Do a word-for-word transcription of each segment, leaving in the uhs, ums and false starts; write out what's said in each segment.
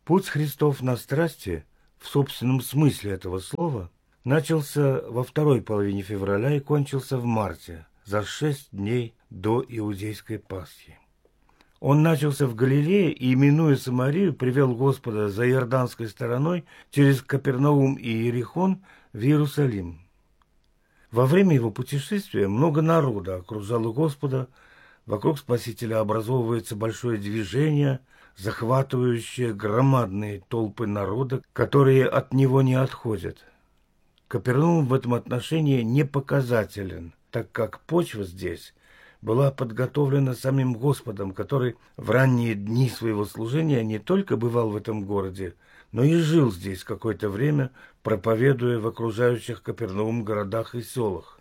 Путь Христов на страсти, в собственном смысле этого слова, начался во второй половине февраля и кончился в марте, за шесть дней до Иудейской Пасхи. Он начался в Галилее и, именуя Самарию, привел Господа за Иорданской стороной через Капернаум и Иерихон в Иерусалим. Во время его путешествия много народа окружало Господа, вокруг Спасителя образовывается большое движение, захватывающее громадные толпы народа, которые от него не отходят. Капернаум в этом отношении не показателен, так как почва здесь была подготовлена самим Господом, который в ранние дни своего служения не только бывал в этом городе, но и жил здесь какое-то время, проповедуя в окружающих Капернаум городах и селах.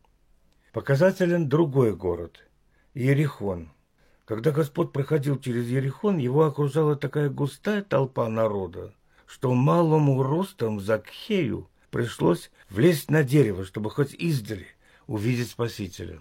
Показателен другой город – Иерихон. Когда Господь проходил через Иерихон, его окружала такая густая толпа народа, что малому ростом Закхею пришлось влезть на дерево, чтобы хоть издали увидеть Спасителя.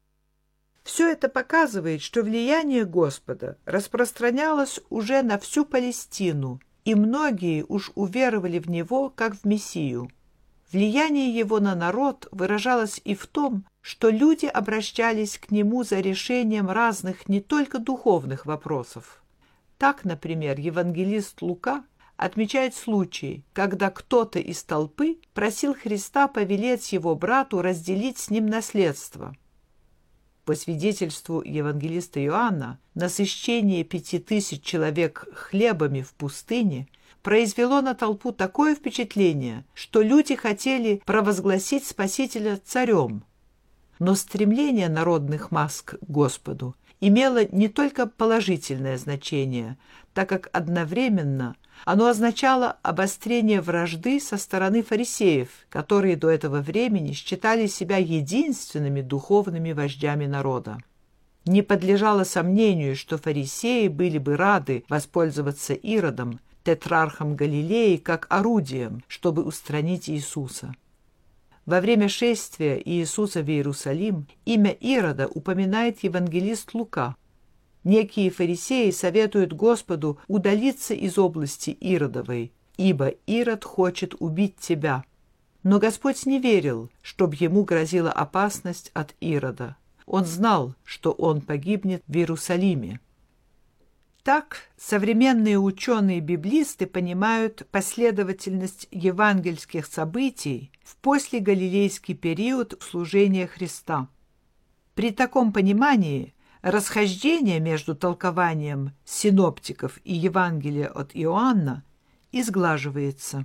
Все это показывает, что влияние Господа распространялось уже на всю Палестину, и многие уж уверовали в Него, как в Мессию. Влияние Его на народ выражалось и в том, что люди обращались к Нему за решением разных не только духовных вопросов. Так, например, евангелист Лука отмечает случай, когда кто-то из толпы просил Христа повелеть его брату разделить с ним наследство. По свидетельству евангелиста Иоанна, насыщение пяти тысяч человек хлебами в пустыне произвело на толпу такое впечатление, что люди хотели провозгласить Спасителя царем. Но стремление народных масс к Господу имело не только положительное значение, так как одновременно оно означало обострение вражды со стороны фарисеев, которые до этого времени считали себя единственными духовными вождями народа. Не подлежало сомнению, что фарисеи были бы рады воспользоваться Иродом, тетрархом Галилеи, как орудием, чтобы устранить Иисуса. Во время шествия Иисуса в Иерусалим имя Ирода упоминает евангелист Лука. Некие фарисеи советуют Господу удалиться из области Иродовой, ибо Ирод хочет убить тебя. Но Господь не верил, чтобы ему грозила опасность от Ирода. Он знал, что он погибнет в Иерусалиме. Так современные ученые-библисты понимают последовательность евангельских событий в послегалилейский период служения Христа. При таком понимании расхождение между толкованием синоптиков и Евангелия от Иоанна изглаживается.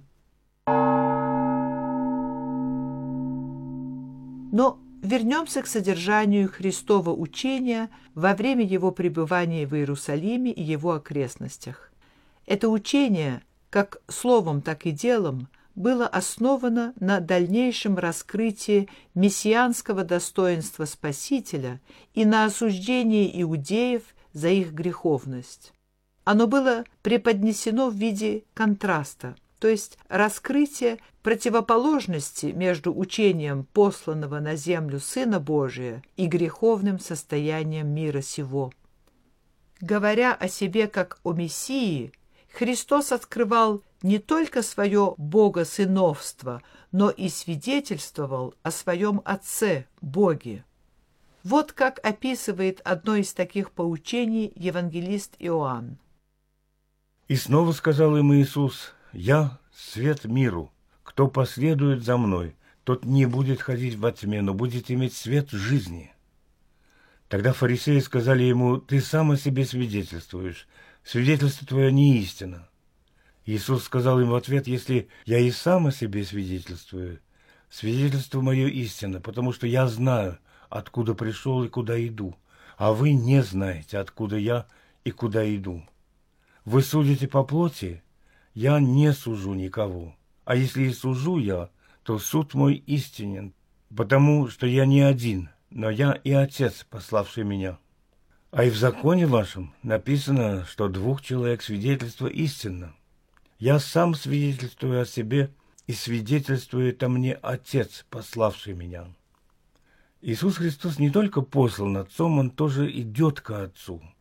Но вернемся к содержанию Христова учения во время его пребывания в Иерусалиме и его окрестностях. Это учение, как словом, так и делом, было основано на дальнейшем раскрытии мессианского достоинства Спасителя и на осуждении иудеев за их греховность. Оно было преподнесено в виде контраста, то есть раскрытие противоположности между учением посланного на землю Сына Божия и греховным состоянием мира сего. Говоря о себе как о Мессии, Христос открывал не только свое богосыновство, но и свидетельствовал о своем Отце, Боге. Вот как описывает одно из таких поучений евангелист Иоанн. «И снова сказал им Иисус: «Я свет миру. Кто последует за мной, тот не будет ходить во тьме, но будет иметь свет жизни». Тогда фарисеи сказали ему: «Ты сам о себе свидетельствуешь, свидетельство твое не истина». Иисус сказал им в ответ: «Если я и сам о себе свидетельствую, свидетельство мое истина, потому что я знаю, откуда пришел и куда иду, а вы не знаете, откуда я и куда иду. Вы судите по плоти, я не сужу никого, а если и сужу я, то суд мой истинен, потому что я не один, но я и Отец, пославший меня. А и в законе вашем написано, что двух человек свидетельство истинно. Я сам свидетельствую о себе, и свидетельствует о мне Отец, пославший меня». Иисус Христос не только послан Отцом, Он тоже идет ко Отцу.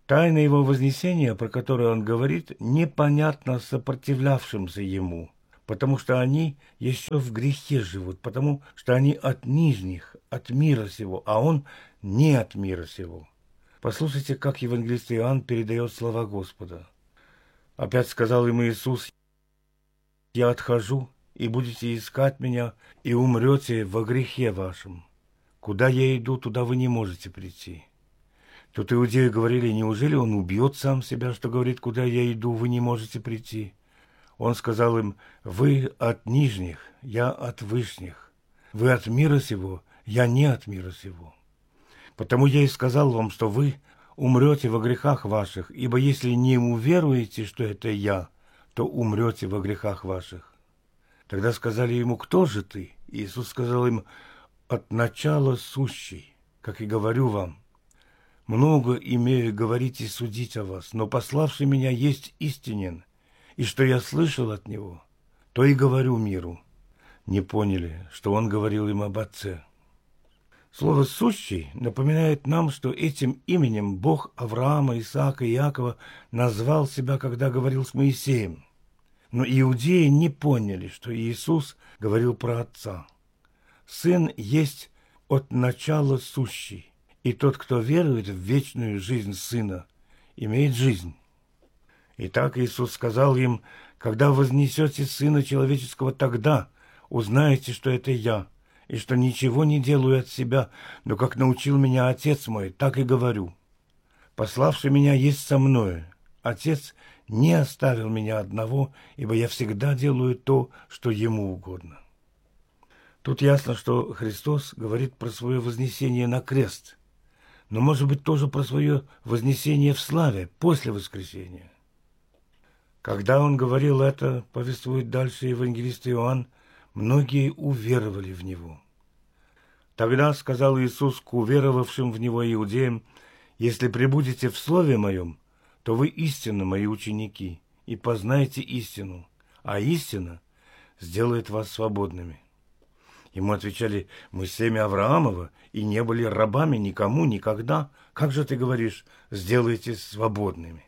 Тайна его вознесения, про которую он говорит, непонятна сопротивлявшимся ему, потому что они еще в грехе живут, потому что они от нижних, от мира сего, а он не от мира сего. Послушайте, как евангелист Иоанн передает слова Господа. Опять сказал ему Иисус: «Я отхожу, и будете искать меня, и умрете во грехе вашем. Куда я иду, туда вы не можете прийти». Тут иудеи говорили: неужели он убьет сам себя, что говорит: «Куда я иду, вы не можете прийти»? Он сказал им: «Вы от нижних, я от вышних. Вы от мира сего, я не от мира сего. Потому я и сказал вам, что вы умрете во грехах ваших, ибо если не уверуете, что это я, то умрете во грехах ваших». Тогда сказали ему: «Кто же ты?» Иисус сказал им: «От начала сущий, как и говорю вам. Много имею говорить и судить о вас, но пославший меня есть истинен, и что я слышал от него, то и говорю миру». Не поняли, что он говорил им об Отце. Слово «сущий» напоминает нам, что этим именем Бог Авраама, Исаака и Иакова назвал себя, когда говорил с Моисеем. Но иудеи не поняли, что Иисус говорил про Отца. Сын есть от начала сущий, и тот, кто верует в вечную жизнь Сына, имеет жизнь. Итак, Иисус сказал им: «Когда вознесете Сына Человеческого, тогда узнаете, что это Я, и что ничего не делаю от себя, но как научил меня Отец мой, так и говорю. Пославший меня есть со мною. Отец не оставил меня одного, ибо я всегда делаю то, что Ему угодно». Тут ясно, что Христос говорит про свое вознесение на крест, но, может быть, тоже про свое вознесение в славе после воскресения. Когда он говорил это, повествует дальше евангелист Иоанн, многие уверовали в Него. Тогда сказал Иисус к уверовавшим в Него иудеям: «Если пребудете в Слове Моем, то вы истинно Мои ученики, и познаете истину, а истина сделает вас свободными». Ему отвечали: «Мы семя Авраамова и не были рабами никому никогда. Как же ты говоришь: сделайте свободными?»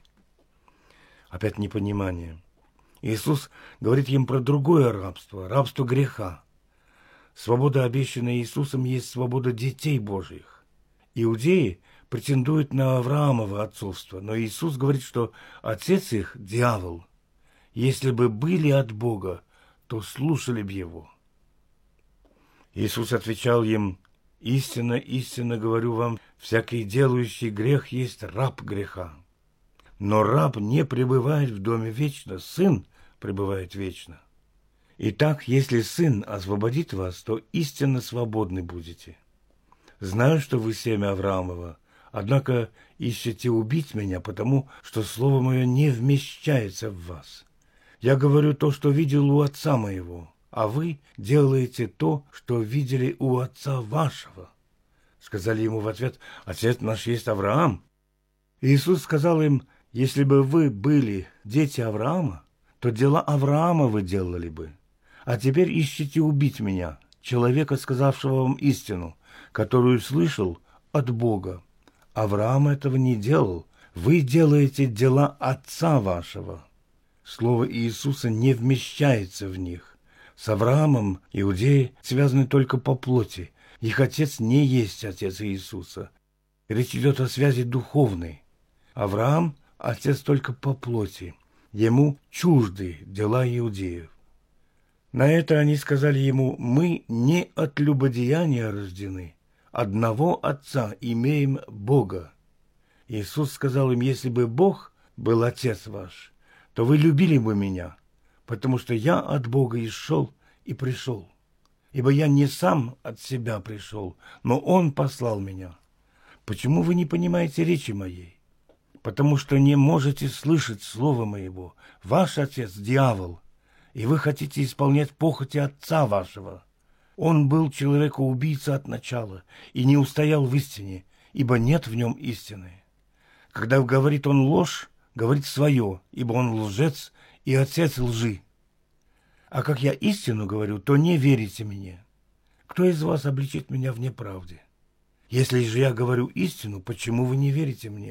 Опять непонимание. Иисус говорит им про другое рабство, рабство греха. Свобода, обещанная Иисусом, есть свобода детей Божьих. Иудеи претендуют на Авраамово отцовство, но Иисус говорит, что отец их – дьявол. Если бы были от Бога, то слушали бы его. Иисус отвечал им: «Истинно, истинно говорю вам, всякий делающий грех есть раб греха. Но раб не пребывает в доме вечно, сын пребывает вечно. Итак, если сын освободит вас, то истинно свободны будете. Знаю, что вы семя Авраамова, однако ищете убить меня, потому что слово мое не вмещается в вас. Я говорю то, что видел у отца моего, а вы делаете то, что видели у отца вашего». Сказали ему в ответ: «Отец наш есть Авраам». Иисус сказал им: «Если бы вы были дети Авраама, то дела Авраама вы делали бы. А теперь ищете убить меня, человека, сказавшего вам истину, которую слышал от Бога. Авраам этого не делал. Вы делаете дела отца вашего». Слово Иисуса не вмещается в них. С Авраамом иудеи связаны только по плоти. Их отец не есть отец Иисуса. Речь идет о связи духовной. Авраам – отец только по плоти. Ему чужды дела иудеев. На это они сказали ему: «Мы не от любодеяния рождены. Одного отца имеем Бога». Иисус сказал им: «Если бы Бог был отец ваш, то вы любили бы меня, потому что я от Бога исшел и пришел. Ибо я не сам от себя пришел, но Он послал меня. Почему вы не понимаете речи моей? Потому что не можете слышать слова моего. Ваш отец – дьявол, и вы хотите исполнять похоти отца вашего. Он был человекоубийца от начала и не устоял в истине, ибо нет в нем истины. Когда говорит он ложь, говорит свое, ибо он лжец и отец лжи. А как я истину говорю, то не верите мне. Кто из вас обличит меня в неправде? Если же я говорю истину, почему вы не верите мне?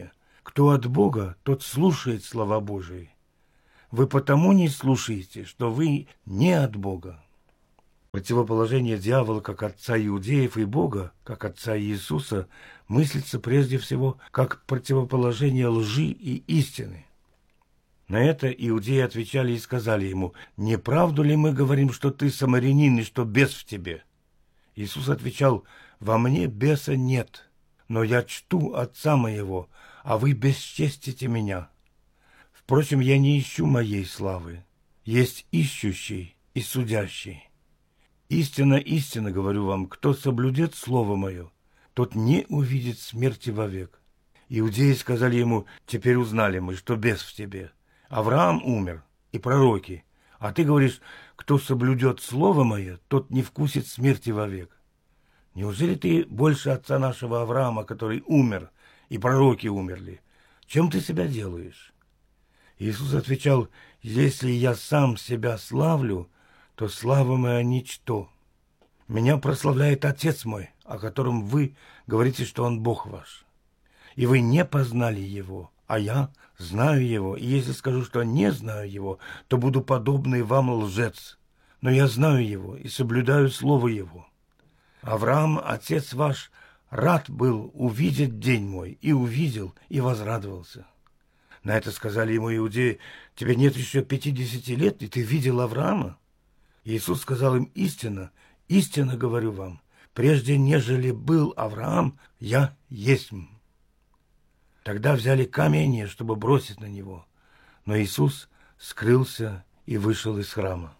Кто от Бога, тот слушает слова Божии. Вы потому не слушаете, что вы не от Бога. Противоположение дьявола как отца иудеев и Бога, как отца Иисуса, мыслится прежде всего как противоположение лжи и истины. На это иудеи отвечали и сказали ему: «Не правду ли мы говорим, что ты самарянин и что бес в тебе?» Иисус отвечал: «Во мне беса нет, но я чту Отца моего, а вы бесчестите меня. Впрочем, я не ищу моей славы, есть ищущий и судящий. Истинно, истинно говорю вам, кто соблюдет слово мое, тот не увидит смерти вовек». Иудеи сказали ему: «Теперь узнали мы, что бес в тебе. Авраам умер, и пророки, а ты говоришь, кто соблюдет слово мое, тот не вкусит смерти вовек. Неужели ты больше отца нашего Авраама, который умер, и пророки умерли? Чем ты себя делаешь?» Иисус отвечал: «Если я сам себя славлю, то слава моя ничто. Меня прославляет Отец мой, о котором вы говорите, что Он Бог ваш. И вы не познали Его, а я знаю Его, и если скажу, что не знаю Его, то буду подобный вам лжец. Но я знаю Его и соблюдаю Слово Его. Авраам, отец ваш, рад был увидеть день мой, и увидел, и возрадовался». На это сказали ему иудеи: «Тебе нет еще пятидесяти лет, и ты видел Авраама?» Иисус сказал им: «Истинно, истинно говорю вам, прежде нежели был Авраам, я есмь». Тогда взяли камень, чтобы бросить на него, но Иисус скрылся и вышел из храма.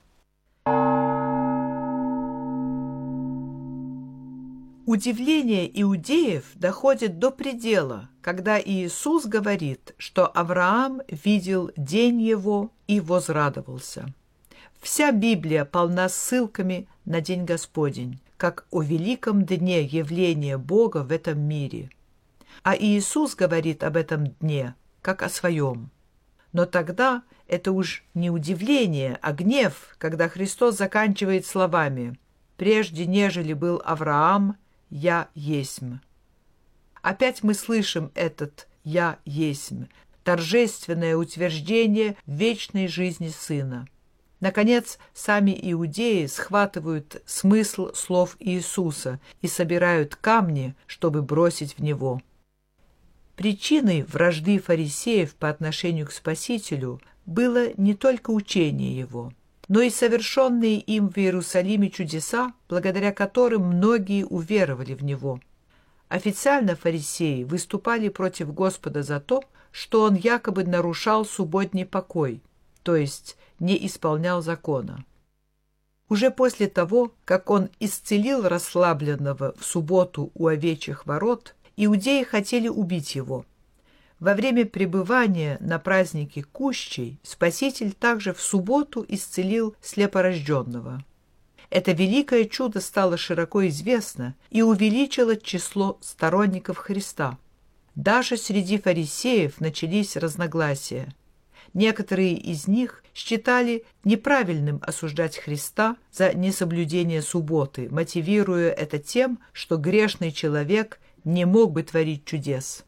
Удивление иудеев доходит до предела, когда Иисус говорит, что Авраам видел день его и возрадовался. Вся Библия полна ссылками на День Господень, как о великом дне явления Бога в этом мире. А Иисус говорит об этом дне, как о своем. Но тогда это уж не удивление, а гнев, когда Христос заканчивает словами: «Прежде нежели был Авраам, я есмь». Опять мы слышим этот «я есмь», торжественное утверждение вечной жизни Сына. Наконец, сами иудеи схватывают смысл слов Иисуса и собирают камни, чтобы бросить в Него. Причиной вражды фарисеев по отношению к Спасителю было не только учение Его, но и совершенные им в Иерусалиме чудеса, благодаря которым многие уверовали в Него. Официально фарисеи выступали против Господа за то, что Он якобы нарушал субботний покой, то есть не исполнял закона. Уже после того, как Он исцелил расслабленного в субботу у овечьих ворот, иудеи хотели убить Его. Во время пребывания на празднике Кущей Спаситель также в субботу исцелил слепорожденного. Это великое чудо стало широко известно и увеличило число сторонников Христа. Даже среди фарисеев начались разногласия. Некоторые из них считали неправильным осуждать Христа за несоблюдение субботы, мотивируя это тем, что грешный человек не мог бы творить чудес.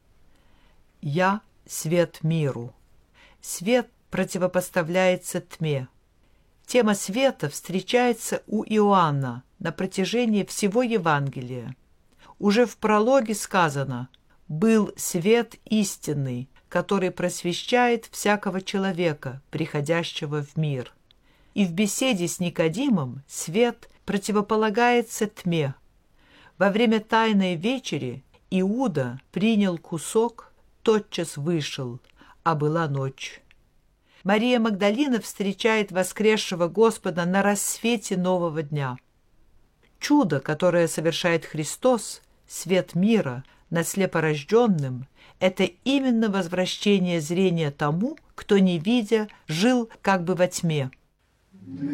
«Я — свет миру». Свет противопоставляется тьме. Тема света встречается у Иоанна на протяжении всего Евангелия. Уже в прологе сказано: «Был свет истинный, который просвещает всякого человека, приходящего в мир». И в беседе с Никодимом свет противополагается тьме. Во время Тайной вечери Иуда принял кусок, тотчас вышел, а была ночь. Мария Магдалина встречает воскресшего Господа на рассвете нового дня. Чудо, которое совершает Христос, свет мира, над слепорожденным, это именно возвращение зрения тому, кто, не видя, жил как бы во тьме.